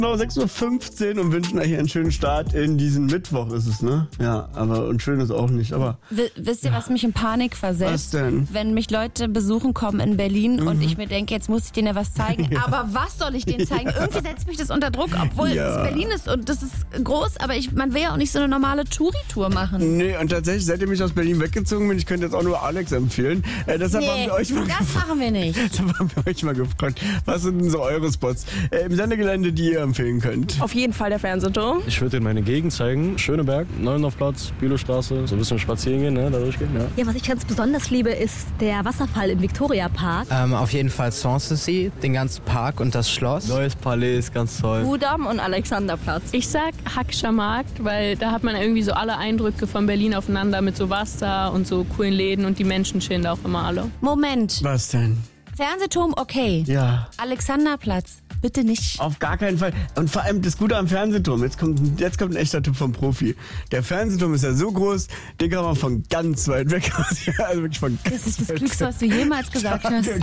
Genau, 6.15 Uhr und wünschen euch einen schönen Start in diesen Mittwoch ist es, ne? Ja, aber und schön ist auch nicht, aber... Wisst ihr, was mich in Panik versetzt? Was denn? Wenn mich Leute besuchen kommen in Berlin und ich mir denke, jetzt muss ich denen ja was zeigen. Ja. Aber was soll ich denen zeigen? Irgendwie setzt mich das unter Druck, obwohl es Berlin ist und das ist groß, aber man will ja auch nicht so eine normale Touri-Tour machen. Nee, und tatsächlich, seit ihr mich aus Berlin weggezogen bin, ich könnte jetzt auch nur Alex empfehlen. Deshalb haben wir euch mal das machen wir nicht. Deshalb haben wir euch mal gefragt, was sind denn so eure Spots im Sendegelände, die ihr empfehlen könnt? Auf jeden Fall der Fernsehturm. Ich würde dir meine Gegend zeigen. Schöneberg, Neuendorfplatz, Bülowstraße. So ein bisschen spazieren gehen, ne? Da durchgehen, ja. Ja, was ich ganz besonders liebe, ist der Wasserfall im Viktoriapark. Auf jeden Fall Sanssouci, den ganzen Park und das Schloss. Neues Palais ist ganz toll. Kudamm und Alexanderplatz. Ich sag Hackscher Markt, weil da hat man irgendwie so alle Eindrücke von Berlin aufeinander mit so Wasser und so coolen Läden und die Menschen chillen da auch immer alle. Moment. Was denn? Fernsehturm, okay. Ja. Alexanderplatz, bitte nicht. Auf gar keinen Fall. Und vor allem das Gute am Fernsehturm, jetzt kommt ein echter Tipp vom Profi. Der Fernsehturm ist ja so groß, den kann man von ganz weit weg aus. Also wirklich von ganz Das ist das weit Klügste, was du jemals gesagt hast.